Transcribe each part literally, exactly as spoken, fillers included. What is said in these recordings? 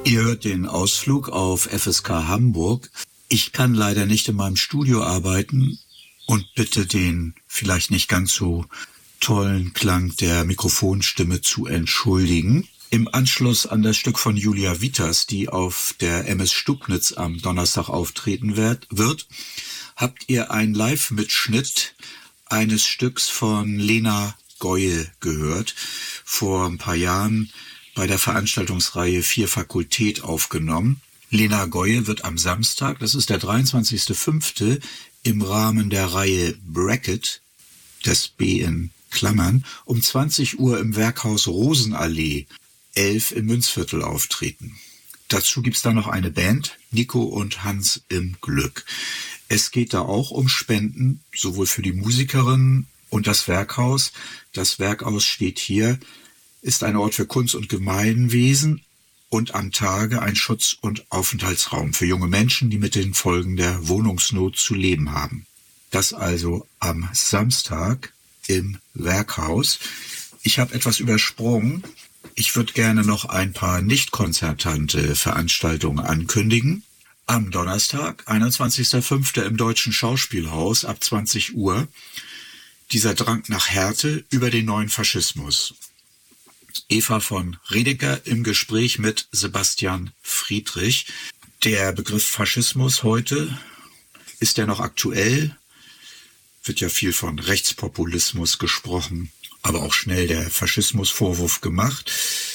Ihr hört den Ausflug auf F S K Hamburg. Ich kann leider nicht in meinem Studio arbeiten und bitte den vielleicht nicht ganz so tollen Klang der Mikrofonstimme zu entschuldigen. Im Anschluss an das Stück von Julia Vitas, die auf der M S Stubnitz am Donnerstag auftreten wird, wird habt ihr einen Live-Mitschnitt eines Stücks von Lena Goye gehört, vor ein paar Jahren bei der Veranstaltungsreihe Vier Fakultät aufgenommen. Lena Goye wird am Samstag, das ist der dreiundzwanzigster fünfte, im Rahmen der Reihe Bracket, das B in Klammern, um zwanzig Uhr im Werkhaus Rosenallee elf im Münzviertel auftreten. Dazu gibt's da noch eine Band, Nico und Hans im Glück. Es geht da auch um Spenden, sowohl für die Musikerinnen und das Werkhaus. Das Werkhaus steht hier, ist ein Ort für Kunst und Gemeinwesen und am Tage ein Schutz- und Aufenthaltsraum für junge Menschen, die mit den Folgen der Wohnungsnot zu leben haben. Das also am Samstag im Werkhaus. Ich habe etwas übersprungen. Ich würde gerne noch ein paar nicht konzertante Veranstaltungen ankündigen. Am Donnerstag, einundzwanzigster fünfter im Deutschen Schauspielhaus ab zwanzig Uhr. Dieser Drang nach Härte über den neuen Faschismus. Eva von Redeker im Gespräch mit Sebastian Friedrich. Der Begriff Faschismus heute, ist der noch aktuell? Wird ja viel von Rechtspopulismus gesprochen, aber auch schnell der Faschismusvorwurf gemacht.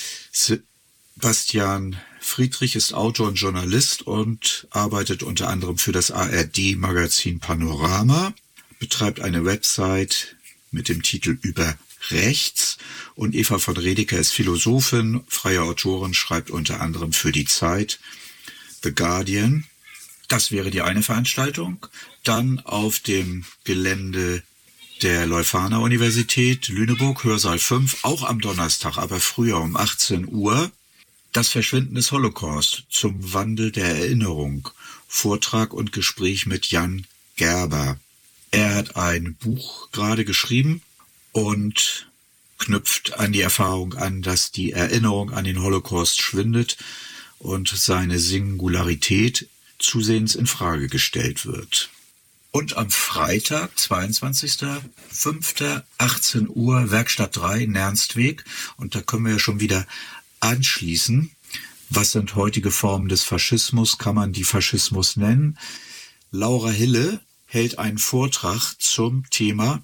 Sebastian Friedrich ist Autor und Journalist und arbeitet unter anderem für das A R D-Magazin Panorama, betreibt eine Website mit dem Titel Über Rechts und Eva von Redeker ist Philosophin, freie Autorin, schreibt unter anderem für die Zeit, The Guardian. Das wäre die eine Veranstaltung. Dann auf dem Gelände der Leuphana Universität Lüneburg, Hörsaal fünf, auch am Donnerstag, aber früher um achtzehn Uhr, das Verschwinden des Holocaust zum Wandel der Erinnerung. Vortrag und Gespräch mit Jan Gerber. Er hat ein Buch gerade geschrieben und knüpft an die Erfahrung an, dass die Erinnerung an den Holocaust schwindet und seine Singularität zusehends in Frage gestellt wird. Und am Freitag, zweiundzwanzigster fünfter, achtzehn Uhr, Werkstatt drei, Nernstweg. Und da können wir ja schon wieder anschließen. Was sind heutige Formen des Faschismus? Kann man die Faschismus nennen? Laura Hille hält einen Vortrag zum Thema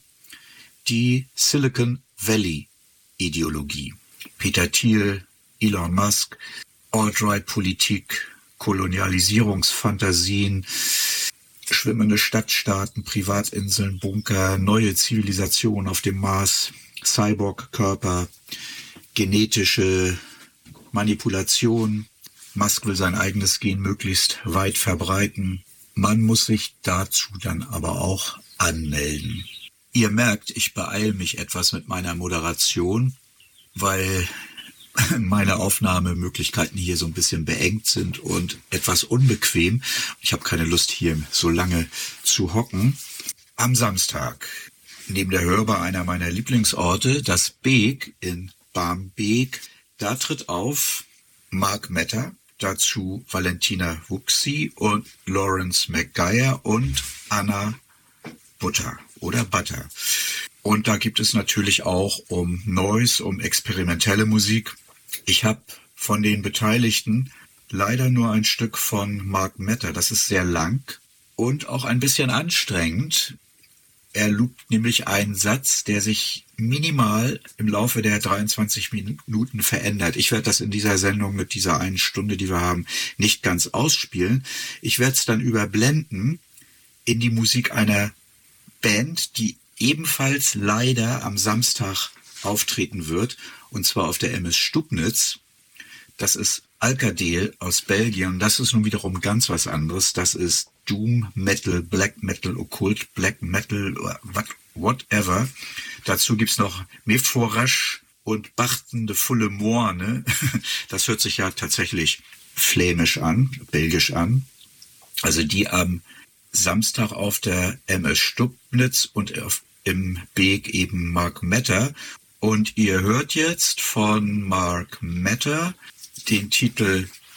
die Silicon Valley Ideologie. Peter Thiel, Elon Musk, Alt-Right-Politik, Kolonialisierungsfantasien, schwimmende Stadtstaaten, Privatinseln, Bunker, neue Zivilisation auf dem Mars, Cyborg-Körper, genetische Manipulation. Musk will sein eigenes Gen möglichst weit verbreiten. Man muss sich dazu dann aber auch anmelden. Ihr merkt, ich beeile mich etwas mit meiner Moderation, weil meine Aufnahmemöglichkeiten hier so ein bisschen beengt sind und etwas unbequem. Ich habe keine Lust, hier so lange zu hocken. Am Samstag, neben der Hörbar einer meiner Lieblingsorte, das Beek in Barmbek, da tritt auf Mark Metter, dazu Valentina Wuxi und Lawrence McGuire und Anna Butter oder Butter. Und da gibt es natürlich auch um Noise, um experimentelle Musik. Ich habe von den Beteiligten leider nur ein Stück von Mark Metter. Das ist sehr lang und auch ein bisschen anstrengend. Er loopt nämlich einen Satz, der sich minimal im Laufe der dreiundzwanzig Minuten verändert. Ich werde das in dieser Sendung mit dieser einen Stunde, die wir haben, nicht ganz ausspielen. Ich werde es dann überblenden in die Musik einer Band, die ebenfalls leider am Samstag auftreten wird, und zwar auf der M S Stubnitz. Das ist Alcadel aus Belgien, und das ist nun wiederum ganz was anderes. Das ist Doom Metal, Black Metal, Okkult, Black Metal, whatever. Dazu gibt's noch Mephorach und Bachten de Fulle Moine. Das hört sich ja tatsächlich flämisch an, belgisch an. Also die am Samstag auf der M S Stubnitz und auf, im Beek eben Mark Metter. Und ihr hört jetzt von Mark Metter den Titel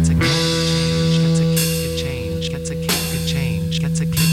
gets a cake to change, gets a cake to change, gets a cake to change, gets a cake